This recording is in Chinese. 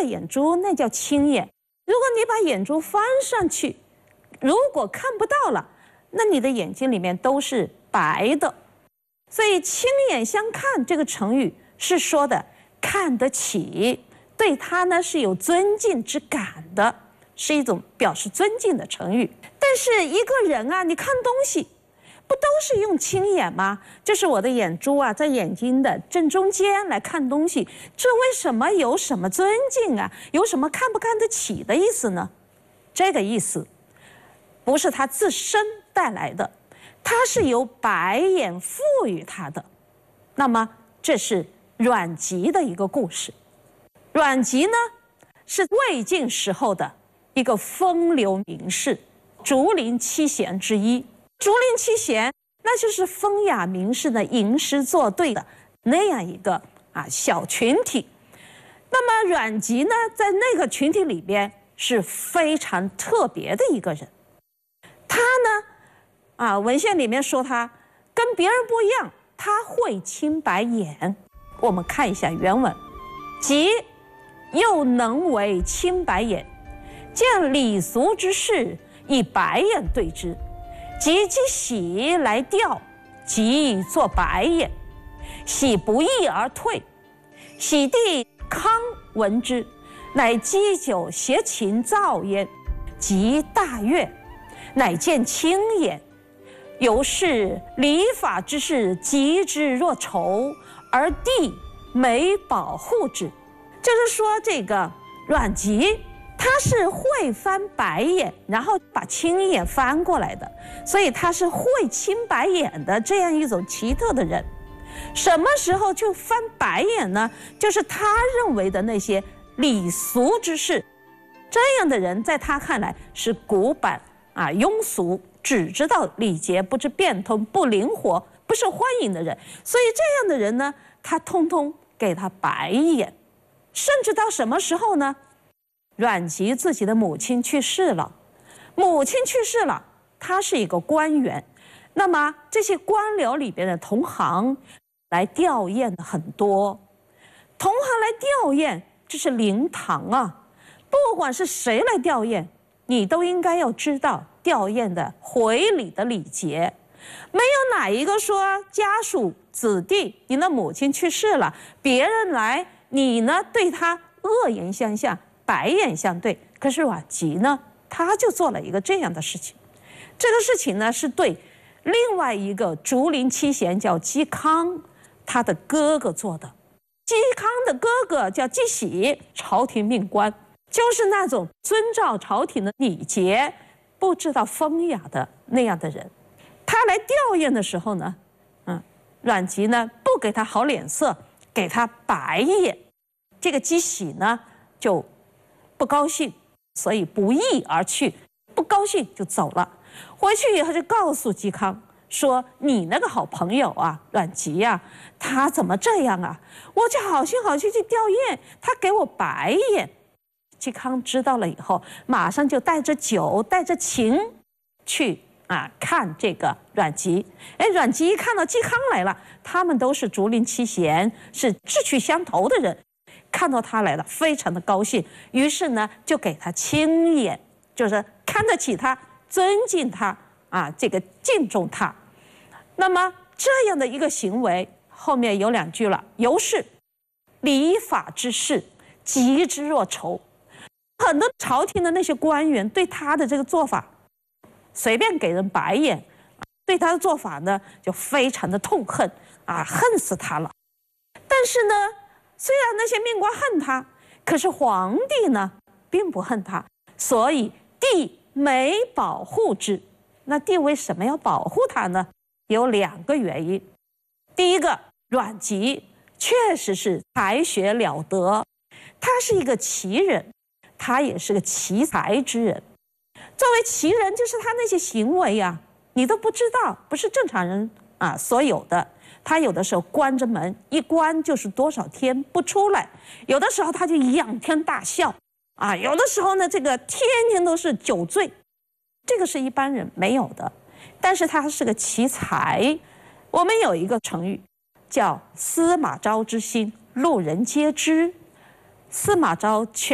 眼珠，那叫青眼。如果你把眼珠翻上去，如果看不到了，那你的眼睛里面都是白的。所以亲眼相看这个成语是说的看得起，对他呢是有尊敬之感的，是一种表示尊敬的成语。但是一个人啊，你看东西不都是用亲眼吗？就是我的眼珠啊，在眼睛的正中间来看东西，这为什么有什么尊敬啊？有什么看不看得起的意思呢？这个意思不是他自身带来的，它是由白眼赋予他的。那么这是阮籍的一个故事。阮籍呢是魏晋时候的一个风流名士，竹林七贤之一。竹林七贤那就是风雅名士的吟诗作对的那样一个小群体。那么阮籍呢，在那个群体里边是非常特别的一个人。他呢文献里面说他跟别人不一样，他会青白眼。我们看一下原文：即又能为青白眼，见礼俗之事，以白眼对之。即积喜来调，即作白眼，喜不义而退。喜弟康闻之，乃积酒携琴造焉，即大悦，乃见青眼。由是礼法之事，极之若仇，而帝每保护之。就是说，这个阮籍他是会翻白眼，然后把青眼翻过来的，所以他是会青白眼的这样一种奇特的人。什么时候就翻白眼呢？就是他认为的那些礼俗之事，这样的人在他看来是古板庸俗，只知道礼节，不知变通，不灵活，不受欢迎的人。所以这样的人呢，他通通给他白眼。甚至到什么时候呢？阮籍自己的母亲去世了，他是一个官员，那么这些官僚里边的同行来吊唁的很多，同行来吊唁，这是灵堂啊！不管是谁来吊唁，你都应该要知道吊唁的回礼的礼节。没有哪一个说家属子弟，你的母亲去世了，别人来，你呢对他恶言相向，白眼相对。可是阮籍呢，他就做了一个这样的事情。这个事情呢，是对另外一个竹林七贤叫嵇康，他的哥哥做的。嵇康的哥哥叫嵇喜，朝廷命官，就是那种遵照朝廷的礼节，不知道风雅的那样的人。他来吊唁的时候呢，阮籍呢不给他好脸色，给他白眼。这个嵇喜呢就不高兴，所以不义而去，不高兴就走了。回去以后就告诉嵇康说：“你那个好朋友阮籍他怎么这样啊？我就好心好心去吊唁，他给我白眼。”嵇康知道了以后，马上就带着酒，带着琴去看这个阮籍。阮籍一看到嵇康来了，他们都是竹林七贤，是志趣相投的人，看到他来了，非常的高兴，于是呢就给他青眼，就是看得起他，尊敬他这个敬重他。那么这样的一个行为，后面有2句了：由是礼法之事，极之若仇。很多朝廷的那些官员对他的这个做法，随便给人白眼，对他的做法呢就非常的痛恨恨死他了。但是呢，虽然那些命官恨他，可是皇帝呢并不恨他，所以帝每保护之。那帝为什么要保护他呢？有2个原因。第一个，阮籍确实是才学了得，他是一个奇人，他也是个奇才之人。作为奇人，就是他那些行为你都不知道，不是正常人所有的。他有的时候关着门，一关就是多少天不出来；有的时候他就仰天大笑有的时候呢，这个天天都是酒醉，这个是一般人没有的。但是他是个奇才。我们有一个成语叫司马昭之心，路人皆知。司马昭全